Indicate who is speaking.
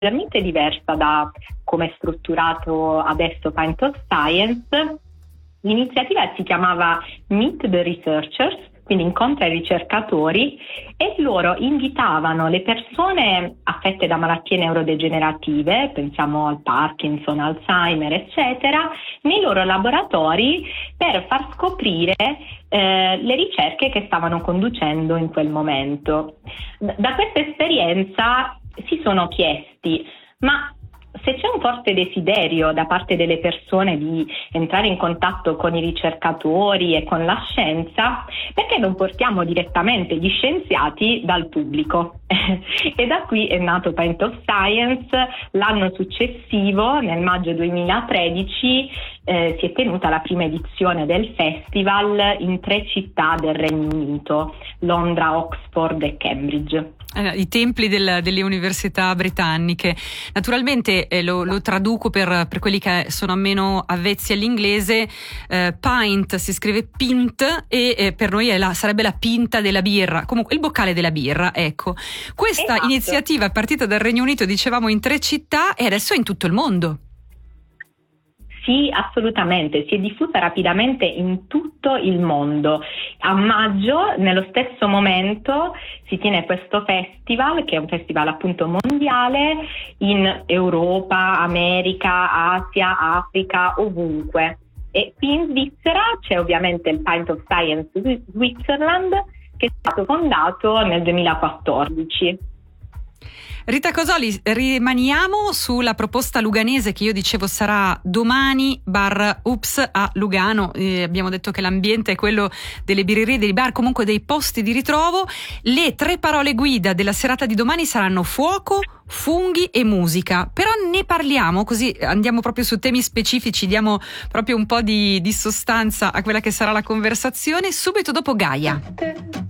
Speaker 1: leggermente diversa da come è strutturato adesso Pint of Science. L'iniziativa si chiamava Meet the Researchers, quindi incontra i ricercatori, e loro invitavano le persone affette da malattie neurodegenerative, pensiamo al Parkinson, Alzheimer, eccetera, nei loro laboratori per far scoprire le ricerche che stavano conducendo in quel momento. Da questa esperienza si sono chiesti: ma se c'è un forte desiderio da parte delle persone di entrare in contatto con i ricercatori e con la scienza, perché non portiamo direttamente gli scienziati dal pubblico? E da qui è nato Pint of Science. L'anno successivo, nel maggio 2013, si è tenuta la prima edizione del festival in 3 città del Regno Unito: Londra, Oxford e Cambridge.
Speaker 2: I templi delle università britanniche. Naturalmente lo traduco per quelli che sono meno avvezzi all'inglese. Pint si scrive pint e per noi sarebbe la pinta della birra, comunque il boccale della birra, ecco. Questa iniziativa è partita dal Regno Unito, dicevamo, in 3 città, e adesso è in tutto il mondo.
Speaker 1: Sì, assolutamente, si è diffusa rapidamente in tutto il mondo. A maggio, nello stesso momento, si tiene questo festival, che è un festival appunto mondiale, in Europa, America, Asia, Africa, ovunque. E qui in Svizzera c'è ovviamente il Pint of Science Switzerland, che è stato fondato nel 2014.
Speaker 2: Rita Cosoli, rimaniamo sulla proposta luganese che io dicevo sarà domani /Ups a Lugano. Abbiamo detto che l'ambiente è quello delle birrerie, dei bar, comunque dei posti di ritrovo. Le 3 parole guida della serata di domani saranno fuoco, funghi e musica, però ne parliamo, così andiamo proprio su temi specifici, diamo proprio un po' di sostanza a quella che sarà la conversazione subito dopo Gaia.